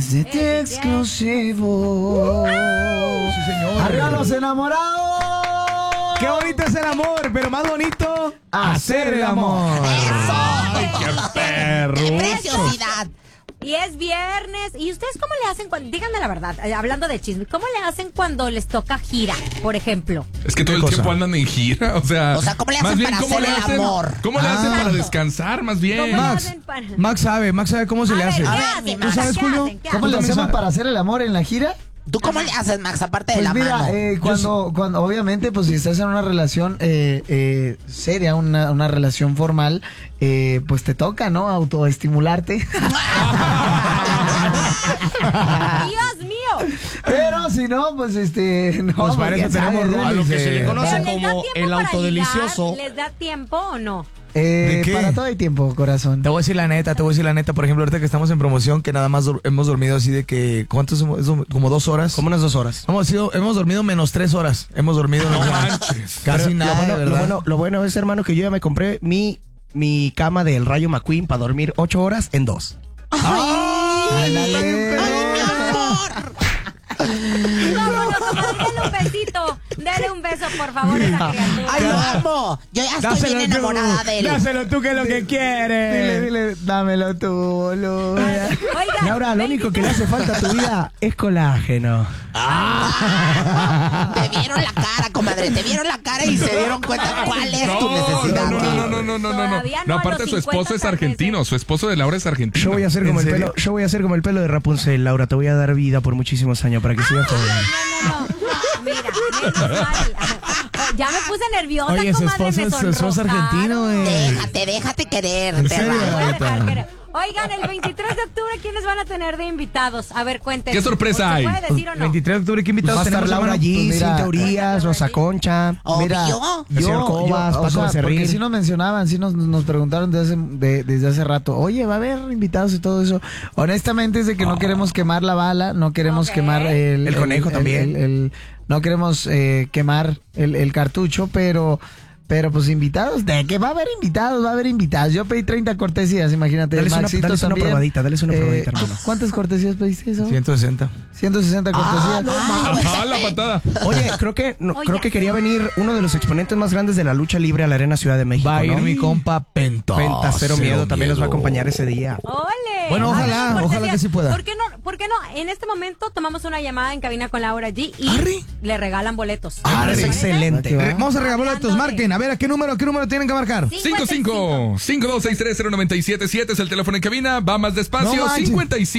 Es de ti exclusivo. Sí, señor. ¡Arriba los enamorados! Qué bonito es el amor, pero más bonito hacer el amor. ¡Ay, qué perro! ¡Qué preciosidad! Y es viernes. ¿Y ustedes cómo le hacen cuando, díganme la verdad, hablando de chisme, cómo le hacen cuando les toca gira, por ejemplo? Es que todo el tiempo andan en gira, o sea, ¿cómo le más hacen bien, para hacer el amor? ¿Cómo le hacen para descansar, más bien? Max sabe cómo se le hace. ¿Tú sabes, Julio? ¿Cómo le hacemos para hacer el amor en la gira? ¿Tú cómo le haces, Max, aparte de Pues la mira, mano? cuando obviamente, pues si estás en una relación seria, una relación formal, pues te toca, ¿no? Autoestimularte. ¡Dios mío! Pero si no, pues no. Pues para eso tenemos a lo que se le conoce ¿Les da como tiempo el para autodelicioso. ligar? ¿Les da tiempo o no? qué? Para todo hay tiempo, corazón. Te voy a decir la neta, por ejemplo, ahorita que estamos en promoción, que nada más hemos dormido así de que, ¿cuántos? Como 2 horas. Como unas 2 horas. Hemos dormido menos 3 horas. Hemos dormido casi Pero nada, ¿verdad? lo bueno es, hermano, que yo ya me compré mi cama del Rayo McQueen para dormir 8 horas en 2. ¡Ándale! Vámonos, denle un besito. Dele un beso, por favor, a esa criatura. ¡Ay, lo amo! Yo ya estoy bien enamorada de él. Dáselo tú, que es lo que quieres. Dile, dámelo tú, Luna. Oigan, Laura, lo único que le hace falta a tu vida es colágeno. Te vieron la cara, comadre. Te vieron la cara y se dieron cuenta cuál es tu necesidad. Todavía No, a aparte los su esposo 50 es argentino. Su esposo de Laura es argentino. Yo voy a hacer como el pelo de Rapunzel, Laura. Te voy a dar vida por muchísimos años para que sigas joven. No. Mira, menos mal. Ya me puse nerviosa, Oye, su comadre, me esposo es argentino, Déjate querer. ¿En serio? Me voy a dejar querer. Oigan, el 23 de octubre, ¿quiénes van a tener de invitados? A ver, cuéntenme. ¿Qué sorpresa hay? ¿Se puede decir o no? 23 de octubre, ¿qué invitados Va a estar tenemos, Laura hermano? allí, Pues mira, Cintia Urias, Rosa Concha. Mira, el señor Cobas, o Paco sea, Becerril. porque sí nos mencionaban, sí nos preguntaron desde hace rato, oye, va a haber invitados y todo eso. Honestamente es de que no queremos quemar la bala, no queremos quemar El conejo también. no queremos quemar el cartucho, pero pues invitados, ¿de qué va a haber invitados? Va a haber invitados. Yo pedí 30 cortesías, imagínate. Dales una también. probadita, hermano. ¿Cuántas cortesías pediste eso? 160. 160 cortesías. Ajá, la patada. Oye, creo que quería venir uno de los exponentes más grandes de la lucha libre a la Arena Ciudad de México. Va a ir ¿no? mi compa Penta. Penta Cero Miedo también nos va a acompañar ese día. ¡Ole! Bueno, A ver, ojalá cortesías. que sí pueda. ¿Por qué no? En este momento tomamos una llamada en cabina con Laura G y le regalan boletos. Es excelente. Vamos a regalar boletos, marquen. A ver, ¿a qué número tienen que marcar? 55-52630977 es el teléfono en cabina. Va más despacio. No manches.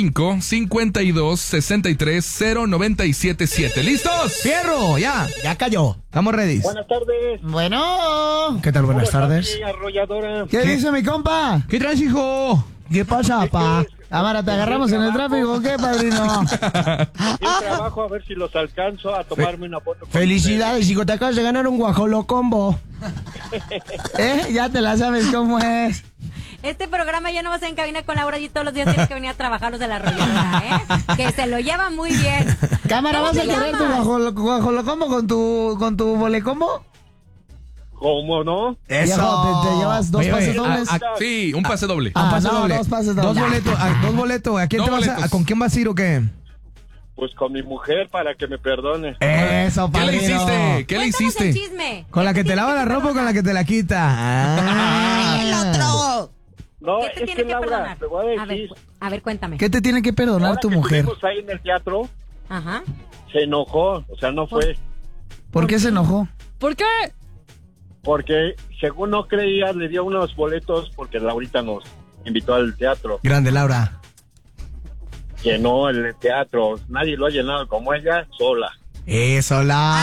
55-52630977. ¿Listos? ¡Fierro! Ya cayó. Estamos ready. Buenas tardes. Bueno. ¿Qué tal? Buenas tardes. Sí, arrolladora. ¿Qué dice mi compa? ¿Qué traes, hijo? ¿Qué pasa, pa? Amara, ¿te agarramos en el tráfico o qué, padrino? Yo trabajo a ver si los alcanzo a tomarme una foto. con Felicidades, hijo. Te acabas de ganar un guajolo combo. Ya te la sabes cómo es. Este programa ya no va a ser en cabina con Laura G. Todos los días tienes que venir a trabajar de la arrolladora, ¿eh? Que se lo lleva muy bien. Cámara, ¿Cómo ¿vas a te querer tu llamas? guajolocombo con tu bolecombo? ¿Cómo no? Viejo, te llevas 2 Oye, pases oye, dobles. Sí, un pase doble. Ah, pase no, doble. 2 pases Dos dobles. boletos. Dos boletos. ¿A quién Dos te vas boletos. ¿Con quién vas a ir o qué? Pues con mi mujer para que me perdone. Eso, ¿Qué le padrino. hiciste? ¿Qué le Cuéntanos el hiciste? chisme. ¿Con la que te lava la ropa o con la que te la quita? ¡El otro! No, ¿Qué te es tiene que que Laura, perdonar? te voy a decir. A ver, cuéntame. ¿Qué te tiene que perdonar Ahora tu que mujer? estuvimos ahí en el teatro, Ajá. se enojó, o sea, no fue. ¿Por qué se enojó? ¿Por qué? Porque según no creía, le dio unos boletos porque Laurita nos invitó al teatro. Grande, Laura. Llenó el teatro, nadie lo ha llenado como ella, sola. Eso, la.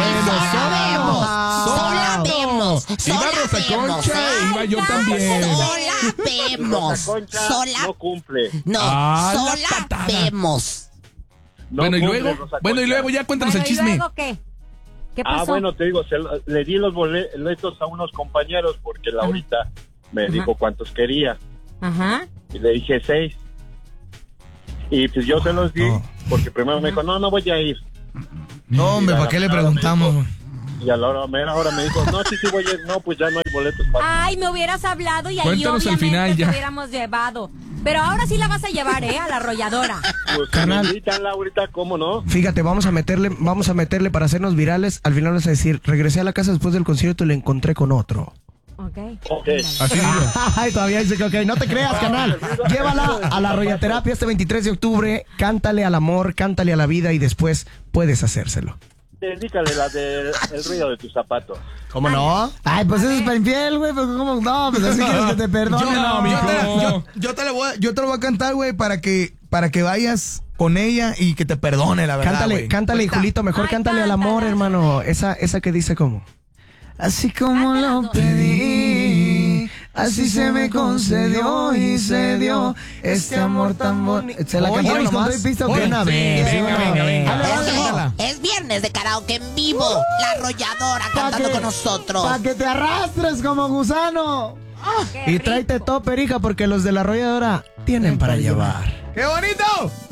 Sola vemos. Iba Rosa Concha, iba yo también. Sola vemos. Rosa Concha no cumple. No, sola vemos. No Bueno, y cumple, luego, Rosa bueno, y Concha. luego ya cuéntanos Bueno, el ¿y chisme. luego qué? ¿Qué pasó? Ah, bueno, te digo, le di los boletos a unos compañeros porque Laurita me dijo cuántos quería. Ajá. Y le dije 6. Y pues yo se los di porque primero me dijo, no voy a ir. No, hombre, Y a ¿para la qué le mera hora preguntamos? me dijo- Y a la mera hora me dijo, no, sí voy a ir. No, pues ya no hay boletos para Ay, me hubieras hablado y ahí Cuéntanos al obviamente final ya. te hubiéramos llevado. Pero ahora sí la vas a llevar, a la arrolladora. Pues Carnal. me invitan, Laurita, ¿cómo no? Fíjate, vamos a meterle para hacernos virales. Al final vas a decir, regresé a la casa después del concierto y le encontré con otro. Ok. Ok. Así digo. Ay, todavía dice que ok, no te creas, canal. Llévala a la arroyaterapia este 23 de octubre. Cántale al amor, cántale a la vida y después puedes hacérselo. Dedícale la del el ruido de tus zapatos. ¿Cómo no? Ay, pues eso es para infiel, güey. Pues, ¿cómo? No, pues así quieres que te perdone. Yo te lo voy a cantar, güey, para que vayas con ella y que te perdone, la verdad. Cántale, Julito, mejor Ay, cántale al amor, cántala. hermano. Esa que dice cómo. Así como lo pedí, así se me concedió y se dio este amor tan bonito. ¿Se la Oye, cantaron nomás. con todo y pista o Oye, qué? Una sí, vez, venga, una venga, vez. venga. Dale, dale, Cántala. dale. Es viernes de karaoke en vivo. La arrolladora cantando con nosotros. Para que te arrastres como gusano. Qué Y tráete rico. topper, hija, porque los de la arrolladora tienen para llevar. ¡Qué bonito!